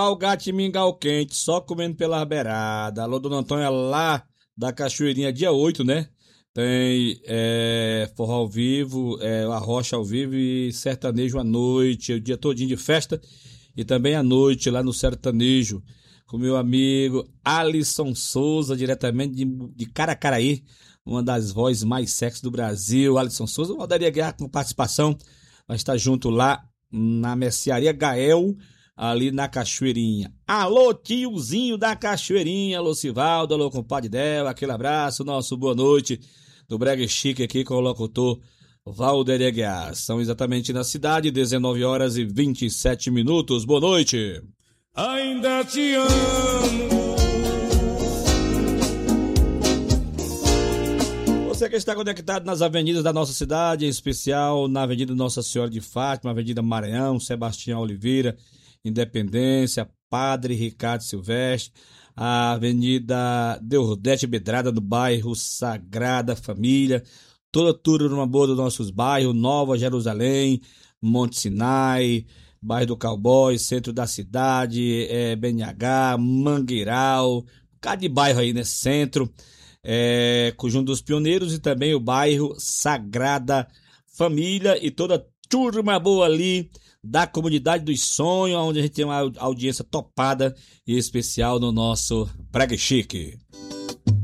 O gato mingau quente, só comendo pela beirada. Alô, Dona Antônia, lá da Cachoeirinha, dia 8, né? Tem forró ao vivo, arrocha ao vivo e sertanejo à noite, o dia todinho de festa. E também à noite, lá no sertanejo, com meu amigo Alisson Souza, diretamente de Caracaraí, uma das vozes mais sexy do Brasil. Alisson Souza, Valdaria Guerra com participação. Vai estar junto lá na Mercearia Gael, ali na Cachoeirinha. Alô, tiozinho da Cachoeirinha, alô, Sivaldo, alô, compadre Del, aquele abraço, nosso boa noite do Brega Chique aqui com o locutor Valderia Guiar. São exatamente na cidade, 19 horas e 27 minutos. Boa noite. Ainda te amo. Você que está conectado nas avenidas da nossa cidade, em especial na Avenida Nossa Senhora de Fátima, Avenida Maranhão, Sebastião Oliveira, Independência, Padre Ricardo Silvestre, a Avenida Deodete Bedrada, do bairro Sagrada Família, toda a turma boa dos nossos bairros, Nova Jerusalém, Monte Sinai, bairro do Cowboy, centro da cidade, BNH, Mangueiral, um bocado de bairro aí, né, centro, Conjunto dos Pioneiros e também o bairro Sagrada Família e toda a turma boa ali da Comunidade dos Sonhos, onde a gente tem uma audiência topada e especial no nosso Brega Chique.